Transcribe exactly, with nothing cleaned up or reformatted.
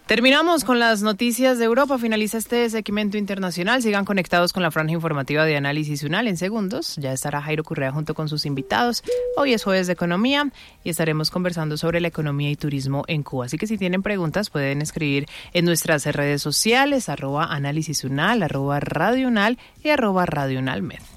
Terminamos con las noticias de Europa. Finaliza este segmento internacional. Sigan conectados con la franja informativa de Análisis UNAL. En segundos ya estará Jairo Correa junto con sus invitados. Hoy es jueves de economía y estaremos conversando sobre la economía y turismo en Cuba. Así que si tienen preguntas pueden escribir en nuestras redes sociales, arroba Análisis UNAL, arroba Radio UNAL y arroba Radio UNAL Med.